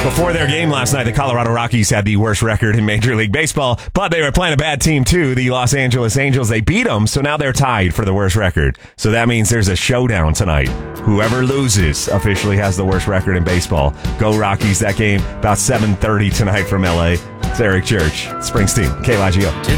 Before their game last night, the Colorado Rockies had the worst record in Major League Baseball, but they were playing a bad team too, the Los Angeles Angels. They beat them, so now they're tied for the worst record. So that means there's a showdown tonight. Whoever loses officially has the worst record in baseball. Go Rockies. That game about 7:30 tonight from LA. It's Eric Church, Springsteen, KYGO.